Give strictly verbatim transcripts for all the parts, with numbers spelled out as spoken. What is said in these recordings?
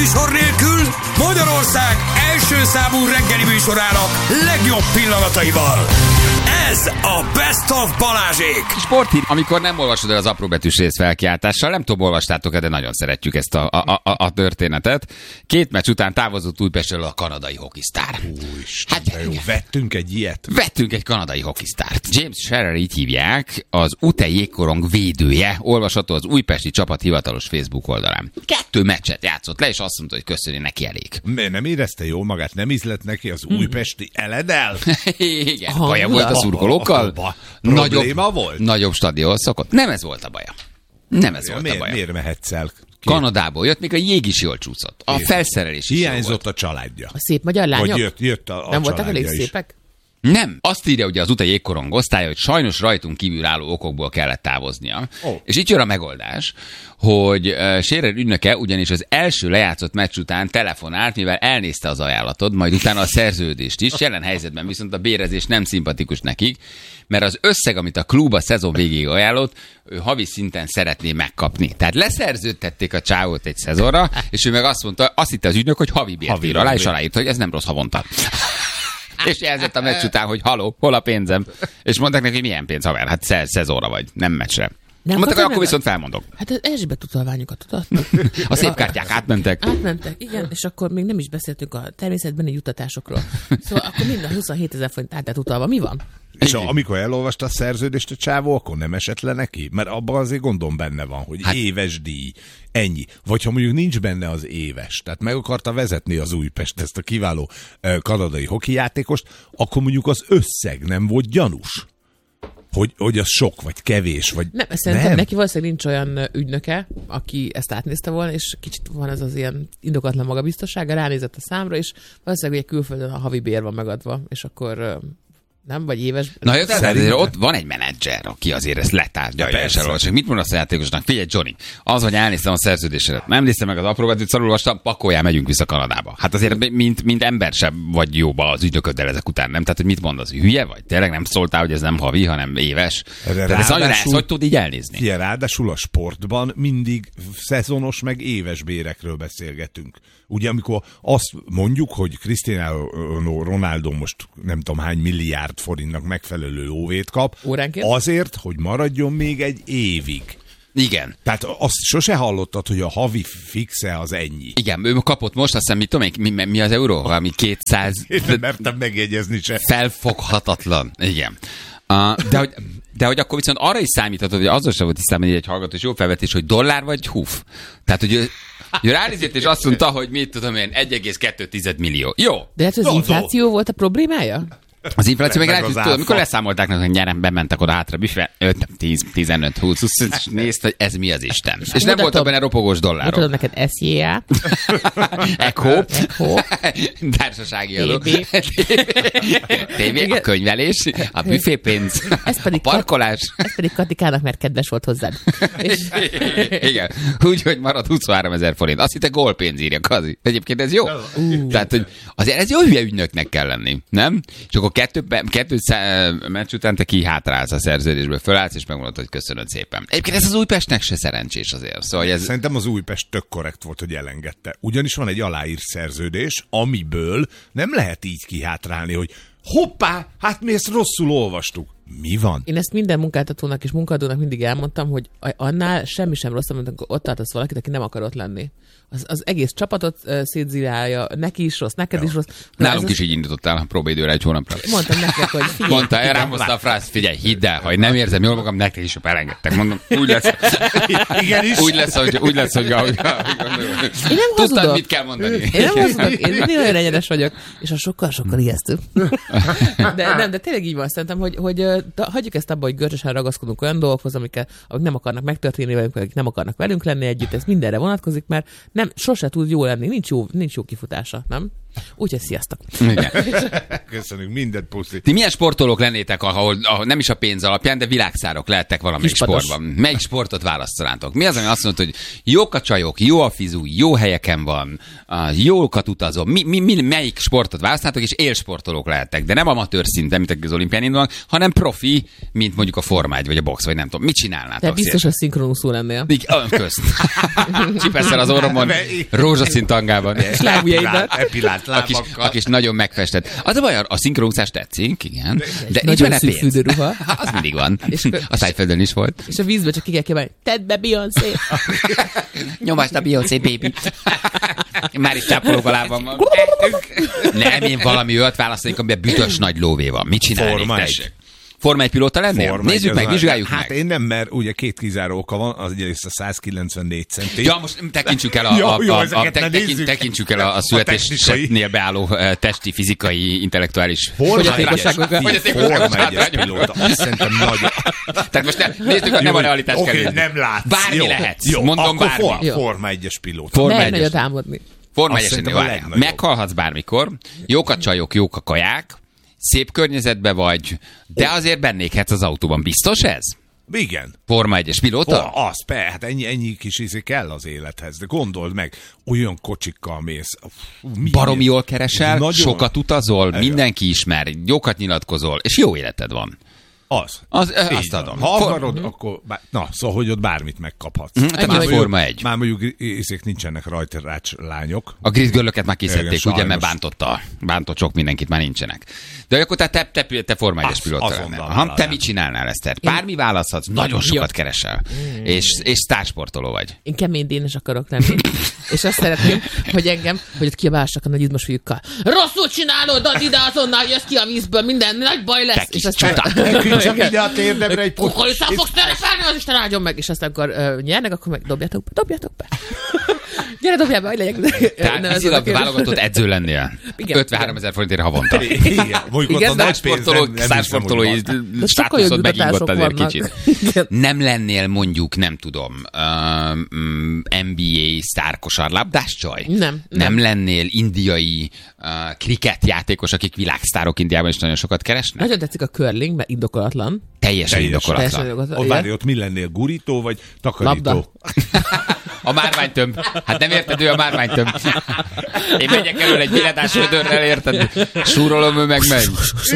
műsor nélkül Magyarország első számú reggeli műsorának legjobb pillanataival. Ez a Best of Balázsék. Sporthír, amikor nem olvasod el az apróbetűs részfelkiáltással, nem tudom, olvastátok-e, de nagyon szeretjük ezt a, a, a, a történetet. Két meccs után távozott Újpestről a kanadai hokisztár. Úristen, hát, jó, vettünk egy ilyet? Vettünk egy kanadai hokisztárt. James Shearer, így hívják, az Ute jégkorong védője, olvasható az újpesti csapat hivatalos Facebook oldalán. Kettő meccset játszott le, és azt mondta, hogy köszöni, neki elég. Miért nem érezte jól magát? Nem ízlett neki az újpesti eledel? Igen, baja volt a szurkolókkal. Probléma volt? Nagyobb stadion szokott. Nem ez volt a baja. Nem ez ja, volt miért, a baja. Miért mehetsz el? Két. Kanadából jött, még a jég is jól csúszott. A felszerelés is hiányzott a családja. A szép magyar lányok? Vagy jött, jött a, a nem voltak elég is. szépek? Nem. Azt írja ugye az Ute jégkorong osztálya, hogy sajnos rajtunk kívül álló okokból kellett távoznia. Oh. És itt jön a megoldás, hogy uh, Shearer ügynöke ugyanis az első lejátszott meccs után telefonált, mivel elnézte az ajánlatod, majd utána a szerződést is. Jelen helyzetben viszont a bérezés nem szimpatikus nekik, mert az összeg, amit a klub a szezon végéig ajánlott, ő havi szinten szeretné megkapni. Tehát leszerződtették a csávót egy szezonra, és ő meg azt mondta, azt hitte az ügynök, hogy havi bért ír alá, és aláírt, hogy ez nem rossz havonta. És jelzett a meccs után, hogy haló, hol a pénzem? És mondták neki, hogy milyen pénz, haver? Hát szezonra vagy, nem meccsre. Nem mondták, hogy akkor viszont felmondok. Hát az Erzsébet utalványokat tudatnak. A szép kártyák átmentek. Átmentek, igen, és akkor még nem is beszéltünk a természetbeni juttatásokról. Szóval akkor minden huszonhétezer forint át utalva. Mi van? És a, amikor elolvasta a szerződést a csávó, akkor nem esett le neki? Mert abban azért gondom benne van, hogy hát, éves díj, ennyi. Vagy ha mondjuk nincs benne az éves, tehát meg akarta vezetni az Újpest ezt a kiváló uh, kanadai hokijátékost, akkor mondjuk az összeg nem volt gyanús. Hogy, hogy az sok, vagy kevés, vagy nem. Szerintem nem. Neki valószínűleg nincs olyan ügynöke, aki ezt átnézte volna, és kicsit van ez az ilyen indokatlan magabiztossága, ránézett a számra, és valószínűleg ugye külföldön a havi bér van megadva, és akkor nem, vagy éves. Na jó, tehát ott van egy menedzser, aki azért ezt letárgyalja és elolvasja. Mit mondasz a játékosnak? Figyelj, Johnny, az, hogy elnéztem a szerződésedet, nem néztem meg az apróbetűt, szarulvastam, pakoljál, megyünk vissza Kanadába. Hát azért, mint, mint ember sem vagy jóba az ügynököddel ezek után, nem? Tehát, hogy mit mondasz, hülye vagy? Tényleg nem szóltál, hogy ez nem havi, hanem éves? Tehát ez nagyon ezt, hogy tud így elnézni? Figyelj, ráadásul a sportban mindig szezonos meg éves bérekről beszélgetünk. Ugye, amikor azt mondjuk, hogy Cristiano Ronaldo most nem tudom hány milliárd forintnak megfelelő óvét kap, óránként? Azért, hogy maradjon még egy évig. Igen. Tehát azt sose hallottad, hogy a havi fixe az ennyi. Igen, ő kapott most, azt hiszem, mit tudom én, mi, mi az euró? Valami kétszáz... Én nem mertem megjegyezni se. Felfoghatatlan. Igen. Uh, de, hogy, de hogy akkor viszont arra is számíthatod, hogy azzal sem volt tisztában egy hallgató, és jó felvetés, hogy dollár vagy húf. Tehát, hogy ő, ő ránézett, és azt mondta, hogy mit tudom én, egy egész kettő millió. Jó. De hát az no, infláció no. volt a problémája? Az infláció meg rájött, tudod, amikor leszámolták, hogy gyerem, bementek oda hátra, büfé, öt, tíz, tizenöt, húsz, és nézd, hogy ez mi az Isten. És, és nem voltak benne ropogós dollárok. Tudod neked es jé á, Echo, társasági adó, té vé, a könyvelés, a büfépénz, a parkolás. Ez pedig Katikának, mert kedves volt hozzád. Igen, úgyhogy marad huszonháromezer forint. Azt hitte gólpénz írja, Kazi. Egyébként ez jó. Tehát, hogy azért ez jó hülye ügynöknek kell lenni, nem? És akkor kettő, kettő meccs után te kihátrálsz a szerződésből, fölállsz, és megmondod, hogy köszönöd szépen. Egyébként ez az Újpestnek se szerencsés azért. Szóval ez... Szerintem az Újpest tök korrekt volt, hogy elengedte. Ugyanis van egy aláírt szerződés, amiből nem lehet így kihátrálni, hogy hoppá, hát mi ezt rosszul olvastuk. Mi van? Én ezt minden munkáltatónak és munkadónak mindig elmondtam, hogy annál semmi sem rosszabb, mint amikor ott tartasz valakit, aki nem akar ott lenni. Az, az egész csapatot uh, szétzilálja, neki is rossz, neked ja. is rossz. Nálunk az is így indítottál a próbaidőre egy hónapra. Mondtam neked, hogy figyelj. Mondta, rám hozta a frász, figyelj, hidd el, ha nem érzem jól magam, nektek is elengedtek. Mondom, úgy lesz, úgy lesz, hogy, úgy lesz, hogy ahogy gondolom. Én nem tudtad, mit kell mondani. Én nem hazudok, én mindig olyan egyenes vagyok, és a sokkal-sokkal ijesztő. De nem, de tényleg így van, szerintem, hogy, hogy hagyjuk ezt abba, hogy görcsösen ragaszkodunk olyan dolgokhoz, amiket, amik nem akarnak megtörténni velünk, akik nem akarnak velünk lenni együtt, ez mindenre vonatkozik, mert nem, sose tud jó lenni, nincs jó, nincs jó kifutása, nem? Úgyhogy sziasztok. Igen. Köszönjük, mindent puszi. Ti milyen sportolók lennétek, ahol, ahol nem is a pénz alapján, de világszárok lehettek valamelyik Kispados. sportban? Melyik sportot választanátok? Mi az, ami azt mondta, hogy jók a csajok, jó a fizu, jó helyeken van, uh, jókat utazom. Mi, mi, mi, melyik sportot választanátok, és élsportolók lehettek, de nem amatőr szinten, mint az olimpián indulnak, hanem profi, mint mondjuk a Forma egy, vagy a box, vagy nem tudom. Mit csinálnátok? Te biztos, hogy szinkronuszul lennél. Olyan közt. Csipesszel az orromon, rózsaszín tangában. Lábujjaidat. Epilált A kis, lábakkal. a kis nagyon megfestett. Az a baj, a szinkronúszás tetszik, igen. De nincs nagyon benne szűk pénz. fürdőruha. Az mindig van. És akkor- A Seinfeldön is volt. És a vízbe csak ki kell kiabálni, tedd be Beyoncé. Nyomásd a Beyoncé, baby. Már is csápolok a lábam. Nem, én valami olyat választanék, amiben büdös nagy lóvé van. Mit csinálnék, Forma egy. tessék? Forma egy pilóta lennél? Forma Nézzük egy, meg, az vizsgáljuk hát meg. én nem, mert ugye két kizáró oka van, az egyrészt a százkilencvennégy centi. Ja, most tekintsük el a, Jó, a, jó, a, a, ezeket te, ne tekint, nézzük. tekintsük el a, a születésnél beálló eh, testi, fizikai, intellektuális Fogyatékosságokat. Forma egyes pilóta. Azt szerintem nagyon. Tehát most ne, nézzük, hogy nem a realitás Oké, kell nézni. nem látsz. Bármi Jó, lehetsz. Jó, Mondom akkor bármi. for, Jó. Forma egyes pilóta. Forma Meg egyes. nagyot álmodni. Forma Azt egyes. szerintem a legnagyobb. Meghalhatsz bármikor, jók a csajok, jók a kaják, szép környezetbe vagy, de azért bennéghetsz az autóban. Biztos ez? Igen. Forma egyes pilóta? Oh, az, pe, hát ennyi, ennyi kis izé kell az élethez. De gondold meg, olyan kocsikkal mész. Fú, milyen- Baromi jól keresel, Nagyon- sokat utazol, Igen. mindenki ismer, jókat nyilatkozol, és jó életed van. Az. Az, Így azt van. adom. Ha For- akarod, akkor... Bár, na, szóval, hogy ott bármit megkaphatsz. tehát Már már mondjuk- Forma egy. Már mondjuk izék nincsenek rajta rács lányok. A gridgörlöket már kiszedték, Igen, ugye, mert sajnos. bántotta, bántott sok mindenkit, már nincsenek. De akkor te, te, te, te Forma egyes Az- pilóta azonnal lennél. vállalnám. Aha, te mit csinálnál, Eszter? Bármi választhatsz, nagyon sokat Jó. keresel. És, és sztársportoló vagy. Én kemény dénes akarok lenni. És azt szeretném, hogy engem, hogy ott kiabálsak a nagy izmos fiúkkal. Rosszul csinálod, add ide azonnal, jössz ki a vízből, minden nagy baj lesz. Te kis és aztán... Nekünk csak ide a térdemre egy pont. Kukoriszán fogsz terepelni, az Isten áldjon meg. És aztán akkor uh, nyernek, akkor meg dobjátok be, dobjátok be. Gyere, dobjál be, hogy legyek. Tehát Ne, az vízilag a kérdés. válogatott edző lennél. Igen. ötvenhárom ezer forintért havonta. Igen, mondjuk ott Igen, a de nagy pénz nem, Szársportolók, nem hiszem, szársportolói hogy van. De sokkal státuszod jobb megingott jutatások azért vannak. kicsit. Igen. Nem lennél mondjuk, nem tudom, um, um, en bé á sztárkosarlabdás csaj? Nem, Nem nem. lennél indiai uh, krikett játékos, akik világsztárok Indiában is nagyon sokat keresnek? Nagyon tetszik a curling, mert indokolatlan. Teljesen Teljesen. indokolatlan. Teljesen indokolatlan. Ott igen. várj, ott mi lennél? Gurító vagy takarító? Labda. A márványtömb. Hát nem érted, ő a márványtömb. Én megyek elől egy billetás ödörrel, érted? Súrolom, ő meg megy.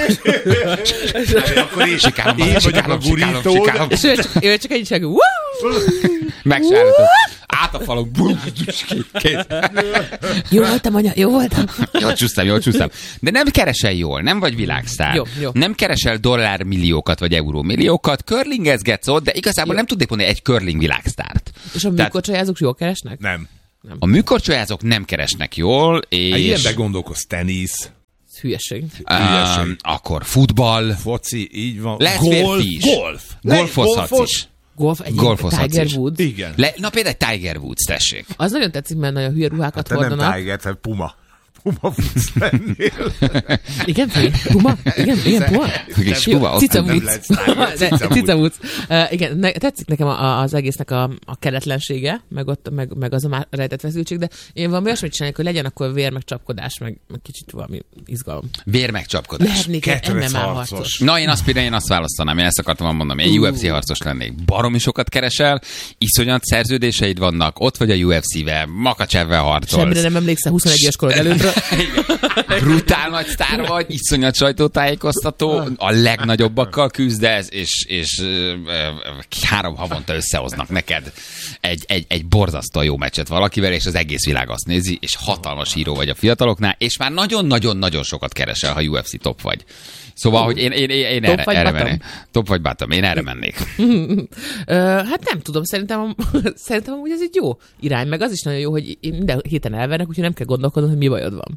Akkor én, Sikálom, én vagyok a sikálom, sikálom, gurító. sikálom. És ő csak, ő csak egy csak, Woo! Megsállított. Át a falon. Kész. Jó voltam, anya, jó voltam. Jól csúsztam, jól csúsztam. De nem keresel jól, nem vagy világsztár. Jó, jó. Nem keresel dollármilliókat vagy eurómilliókat, curlingezgetsz ott, de igazából Jó. nem tudnék mondani egy curling világsztárt. És a Tehát műkorcsolyázók jól keresnek? Nem. a műkorcsolyázók nem keresnek jól, Hát ilyenbe és gondolkozz, tenisz, Ez hülyeség. um, akkor futball, foci, így van. Lesz golf, férfi is. golf. golfozhatsz golfos. is. Golf, egy Golfozhatsz Tiger is. Woods. Igen. Le, na például egy Tiger Woods, tessék. Az nagyon tetszik, mert nagyon hülye ruhákat Te nem hordanak. Tiger, te Puma. Puma futsz lennél. Igen, Feri? Puma? Igen, igen, Puma? Kis Jó, Puma, Cica ott nem Woods. lehet Tiger, De- Cica Cica Woods. Uh, igen, ne, tetszik nekem a, a, az egésznek a, a keretlensége, meg, ott, meg, meg az a már rejtett feszültség, de én valami olyasmit csináljuk, hogy legyen akkor vér, meg csapkodás, meg, meg kicsit valami izgalom. Vérmegcsapkodás. Lehetnék egy em Ketrec em á harcos. harcos. Na, én azt például én azt választanám, én ezt akartam mondani, én u ef cé harcos lennék. Baromi sokat keresel, iszonyat szerződéseid vannak, ott vagy a u ef cé-vel, Makacsevvel harcolsz. Semmire nem emlékszel huszonegy éves korod előttről. Brutál nagy sztár vagy, iszonyat sajtótájékoztató, a legnagyobbakkal küzdesz, és, és ö, ö, három havonta összehoznak neked egy, egy, egy borzasztó jó meccset valakivel, és az egész világ azt nézi, és hatalmas híró vagy a fiataloknál, és már nagyon-nagyon-nagyon sokat keresel, ha u ef cé top vagy. Szóval, hogy én, én, én, én Top erre, vagy erre bottom? mennék. Top vagy bottom, én erre mennék. Ö, hát nem tudom, szerintem, szerintem amúgy ez egy jó irány, meg az is nagyon jó, hogy én minden héten elvernek, úgyhogy nem kell gondolkodnod, hogy mi bajod van.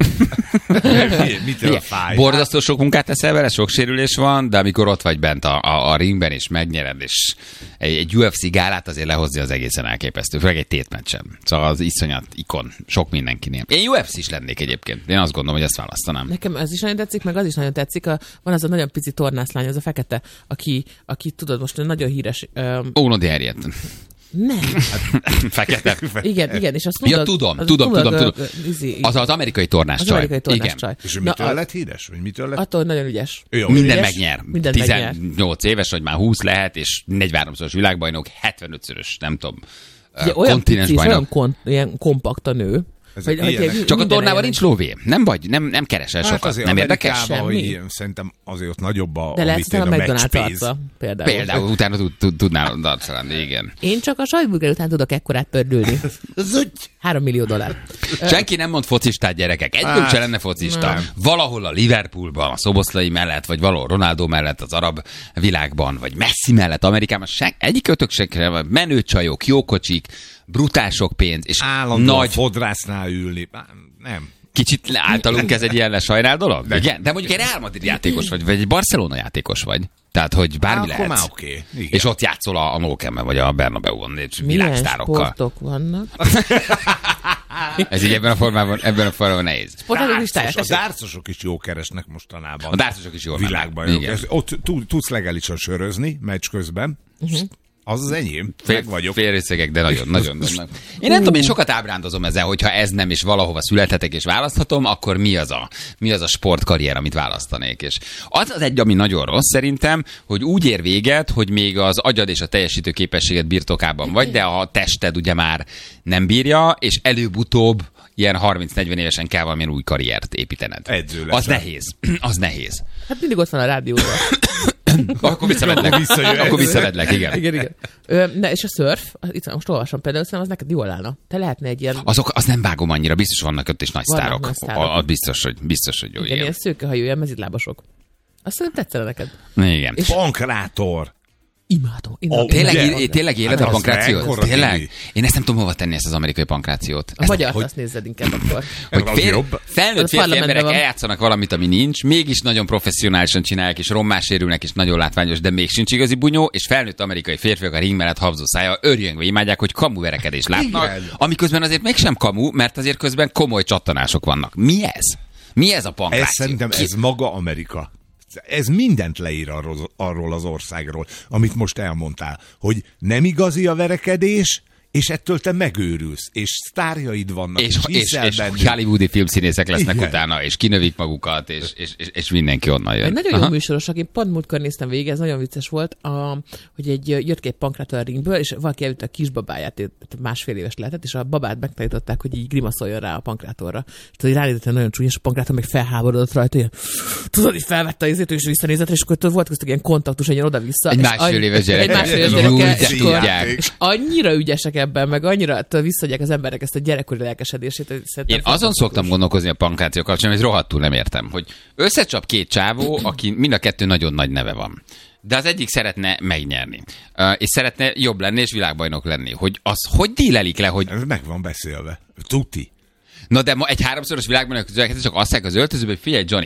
Mitől Igen, fáj? borzasztó sok munkát teszel vele, sok sérülés van, de amikor ott vagy bent a, a, a ringben, és megnyered, és egy, egy u ef cé gálát azért lehozni az egészen elképesztő, főleg egy tétmeccsen. Szóval az iszonyat ikon, sok mindenkinél. Én u ef cé is lennék egyébként. Én azt gondolom, hogy ezt választanám. Nekem ez is nagyon tetszik, meg az is nagyon tetszik. A, van az a nagyon pici tornászlány, az a fekete, aki, aki tudod, most nagyon híres. Um, Ónodi Harriet. Nem. Fekete. Igen, igen, és azt Ja, mondod, tudom, az tudom, tudod, tudom, ö, tudom. ö, izé- Az az amerikai tornás Az csaj. amerikai tornás Igen. csaj. És ő Na, mitől a- lett híres? Vagy mitől lett? Attól, hogy nagyon ügyes. Jó, Minden ügyes, megnyer. mindent megnyer. tizennyolc éves, vagy már húsz lehet, és negyvenháromszoros világbajnok, hetvenötszörös, nem tudom, Ugye, olyan pici, és kontinensbajnok. olyan kon, ilyen kompakt a nő. Ezek hogy- hogy ilyenek. egy- Csak a minden tornában ilyen- nincs lóvé. Nem vagy, nem, nem keresel Hát sokat. azért Nem érdekes? Amerikában, hogy Semmi. ilyen, szerintem azért ott nagyobb a, De a, lesz mit a én, a McDonald's matchpénz. arca, például. Például utána tud, tud, tudnál darcolni, igen. Én csak a sajtburger után tudok ekkorát pördülni. Három millió dollár. Senki nem mond focistát, gyerekek. Együnk Hát, se lenne focista. nem. Valahol a Liverpoolban, a Szoboszlai mellett, vagy valahol Ronaldo mellett az arab világban, vagy Messi mellett Amerikában, se, egyik ötök se, vagy menő csajok, jó kocsik, brutál sok pénz, és Állandóan nagy, fodrásznál ülni. Á, Nem. kicsit általunk ez egy ilyen lesajnál dolog? De, igen, de mondjuk egy Real Madrid játékos vagy, vagy egy Barcelona játékos vagy. Tehát, hogy bármi Akkor már lehetsz. oké. Igen. És ott játszol a, a Nou Camp-en, vagy a Bernabeu-on és Milyen világsztárokkal. sportok vannak? Ez így ebben a formában, ebben a formában nehéz. Sportok listáját. Dárcos, a dárcosok is jó keresnek mostanában. A dárcosok is jól mennek. Világban. Igen. Ott tud- tudsz legálisan sörözni meccs közben. Uh-huh. Az az enyém. Fél, Meg vagyok. félrészegek, de nagyon, nagyon, nagyon. Én nem tudom, én sokat ábrándozom ezzel, hogyha ez nem, és valahova születhetek, és választhatom, akkor mi az a, mi az a sportkarrier, amit választanék. És az az egy, ami nagyon rossz szerintem, hogy úgy ér véget, hogy még az agyad és a teljesítő képességed birtokában vagy, de a tested ugye már nem bírja, és előbb-utóbb ilyen harminc-negyven évesen kell valamilyen új karriert építened. Edző Az leszel. nehéz. Az nehéz. Hát mindig ott van a rádióban. Akkor visszavedlek. Akkor visszajössz. Akkor visszavedlek, igen. Igen, igen. Ö, ne, és a szörf, itt most olvasom például, szerintem az neked jól állna. Te lehetne egy ilyen, Azok, azt nem vágom annyira, biztos vannak ott is nagy Vannak sztárok. nagy sztárok. A, a, biztos, hogy, biztos, hogy jó, igen, igen. ilyen szőkehajú, ilyen mezitlábasok. Azt szerintem tetszene neked. Igen. És- Pankrátor. Imádom. imádom. Tényleg, Ugye? é- tényleg éled Hát a az pankrációt? mekkora Tényleg? Tibi. Én ezt nem tudom hova tenni, ezt az amerikai pankrációt. A Ezt, magyar hogy, azt nézed inkább akkor. hogy Az fél, jobb. felnőtt Az férfi parlamentben emberek van. eljátszanak valamit, ami nincs, mégis nagyon professzionálisan csinálják, és rommás sérülnek, és nagyon látványos, de még sincs igazi bunyó, és felnőtt amerikai férfiak a ring mellett habzó szája örjöngve imádják, hogy kamu verekedést látnak, Igen. amiközben azért mégsem kamu, mert azért közben komoly csattanások vannak. Mi ez? Mi ez a pankráció? Ez szerintem Ki- ez maga Amerika. Ez mindent leír arról, arról az országról, amit most elmondtál, hogy nem igazi a verekedés, és ettől te megőrülsz, és sztárjaid vannak, és, és, és, hiszel és bennük. hollywoodi filmszínészek lesznek Igen. utána, és kinövik magukat, és, és, és, és mindenki onnan jön. Egy nagyon Aha. jó műsorosak, én pont múltkor néztem végig, ez nagyon vicces volt, a, hogy egy jött ki egy pankrátor a ringből, és valaki elvitte a kisbabáját, tehát másfél éves lehetett, és a babát megtanították, hogy így grimaszoljon rá a pankrátorra. És tudod, hogy ránézett nagyon csúnya, és a pankrátor meg felháborodott rajta, ilyen, tudod, hogy felvette az és visszanézett, és akkor volt köztük ilyen kontaktus, egy ilyen oda-vissza. Egy és másfél annyi- éves gyerek. Egy másfél éves Jó, gyerekkel, de és, akkor, tudják. és annyira ügyesek ebben, meg annyira tudod, visszadják az emberek ezt a gyerekkori lelkesedését. hogy szerintem Én azon fantasztikus. szoktam gondolkozni a pankráció kapcsán, hogy rohadtul nem értem, hogy összecsap két csávó, aki mind a kettő nagyon nagy neve van. De az egyik szeretne megnyerni, uh, és szeretne jobb lenni, és világbajnok lenni. Hogy az hogy dílelik le, hogy Ez meg van beszélve. Tuti. na de ma egy háromszoros világbajnok közül csak azt mondják az öltözőben, hogy figyelj Johnny,